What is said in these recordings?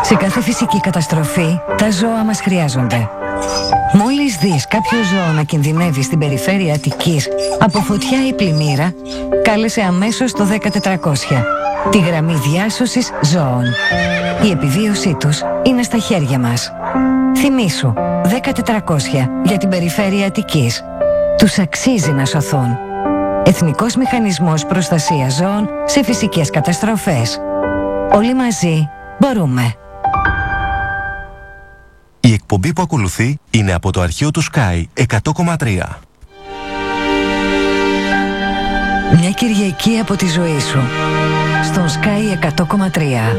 Σε κάθε φυσική καταστροφή, τα ζώα μας χρειάζονται. Μόλις δεις κάποιο ζώο να κινδυνεύει στην περιφέρεια Αττικής από φωτιά ή πλημμύρα, κάλεσε αμέσως το 10400, τη γραμμή διάσωσης ζώων. Η επιβίωσή τους είναι στα χέρια μας. Θυμήσου, 10400 για την περιφέρεια Αττικής. Τους αξίζει να σωθούν. Εθνικός Μηχανισμός Προστασίας Ζώων σε φυσικές καταστροφές. Όλοι μαζί μπορούμε. Η εκπομπή που ακολουθεί είναι από το αρχείο του Sky 100,3. Μια Κυριακή από τη ζωή σου στον Sky 100,3.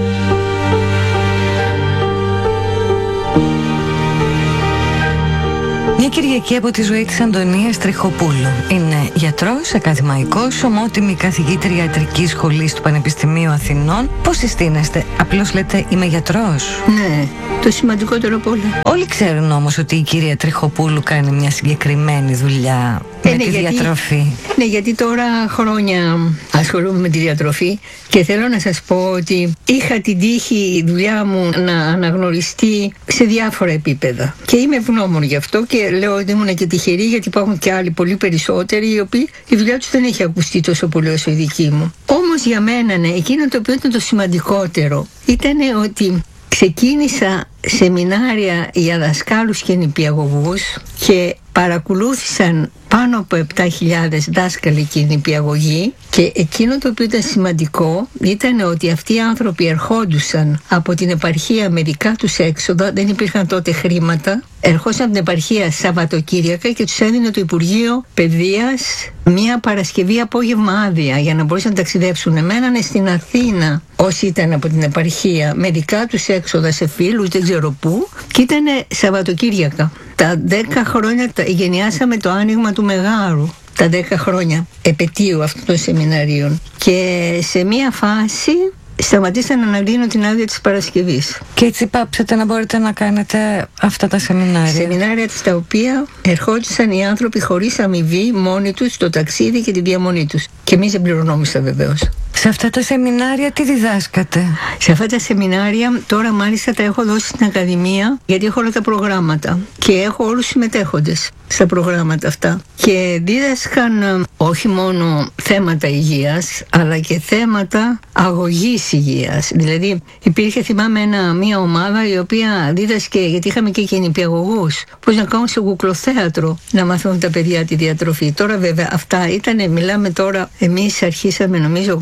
Μια Κυριακή από τη ζωή της Αντωνίας Τριχοπούλου. Είναι γιατρός, ακαδημαϊκός, ομότιμη καθηγήτρια ιατρικής σχολής του Πανεπιστημίου Αθηνών. Πώς συστήνεστε? Απλώς λέτε είμαι γιατρός? Ναι, το σημαντικότερο από όλα. Όλοι ξέρουν όμως ότι η κυρία Τριχοπούλου κάνει μια συγκεκριμένη δουλειά με τη διατροφή. Ναι, γιατί τώρα χρόνια ασχολούμαι με τη διατροφή και θέλω να σας πω ότι είχα την τύχη η δουλειά μου να αναγνωριστεί σε διάφορα επίπεδα. Και είμαι ευγνώμων γι' αυτό και λέω ότι ήμουν και τυχερή, γιατί υπάρχουν και άλλοι πολύ περισσότεροι οι οποίοι η δουλειά τους δεν έχει ακουστεί τόσο πολύ όσο η δική μου. Όμως για μένα, ναι, εκείνο το οποίο ήταν το σημαντικότερο ήταν ότι ξεκίνησα σεμινάρια για δασκάλους και νηπιαγωγούς και παρακολούθησαν πάνω από 7.000 δάσκαλοι και νηπιαγωγοί, και εκείνο το οποίο ήταν σημαντικό ήταν ότι αυτοί οι άνθρωποι ερχόντουσαν από την επαρχία με δικά τους έξοδα, δεν υπήρχαν τότε χρήματα, ερχόντουσαν από την επαρχία Σαββατοκύριακα και τους έδινε το Υπουργείο Παιδείας μια Παρασκευή απόγευμα άδεια για να μπορούσαν να ταξιδέψουν. Μένανε στην Αθήνα όσοι ήταν από την επαρχία με δικά τους έξοδα σε φίλους, δεν ξέρω πού, και ήταν Σαββατοκύριακα. Τα 10 χρόνια γενιάσαμε το άνοιγμα του Μεγάρου, τα 10 χρόνια επετείου αυτών των σεμιναρίων, και σε μία φάση σταματήσαν να αναλύνω την άδεια της Παρασκευής. Και έτσι πάψατε να μπορείτε να κάνετε αυτά τα σεμινάρια. Σεμινάρια στα οποία ερχόντουσαν οι άνθρωποι χωρίς αμοιβή, μόνοι τους, το ταξίδι και τη διαμονή τους. Και εμείς δεν πληρωνόμασταν βεβαίως. Σε αυτά τα σεμινάρια τι διδάσκατε? Σε αυτά τα σεμινάρια τώρα μάλιστα τα έχω δώσει στην Ακαδημία, γιατί έχω όλα τα προγράμματα και έχω όλους τους συμμετέχοντες στα προγράμματα αυτά. Και δίδασκαν όχι μόνο θέματα υγείας, αλλά και θέματα αγωγής υγείας. Δηλαδή υπήρχε, θυμάμαι, μια ομάδα η οποία δίδασκε, γιατί είχαμε και νηπιαγωγούς, πώς να κάνουν σε κουκλοθέατρο να μαθαίνουν τα παιδιά τη διατροφή. Τώρα βέβαια αυτά ήταν, μιλάμε τώρα, εμείς αρχίσαμε νομίζω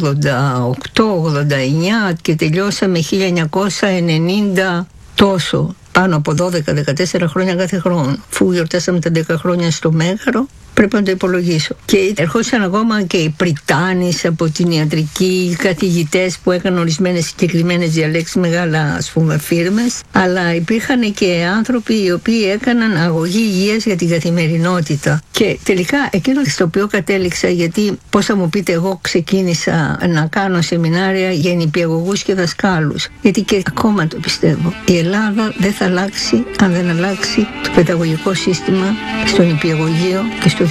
88-89 και τελειώσαμε 1990 τόσο, πάνω από 12-14 χρόνια κάθε χρόνο. Αφού γιορτάσαμε τα 10 χρόνια στο Μέγαρο, πρέπει να το υπολογίσω. Και ερχόντουσαν ακόμα και οι πριτάνεις από την ιατρική, οι καθηγητές που έκαναν ορισμένες συγκεκριμένες διαλέξεις, μεγάλα ας πούμε φίρμες, αλλά υπήρχαν και άνθρωποι οι οποίοι έκαναν αγωγή υγείας για την καθημερινότητα. Και τελικά εκείνο στο οποίο κατέληξα, γιατί πώς θα μου πείτε, εγώ ξεκίνησα να κάνω σεμινάρια για νηπιαγωγούς και δασκάλους, γιατί και ακόμα το πιστεύω, η Ελλάδα δεν θα αλλάξει αν δεν αλλάξει το παιδαγωγικό σύστημα στο νηπιαγωγείο και στο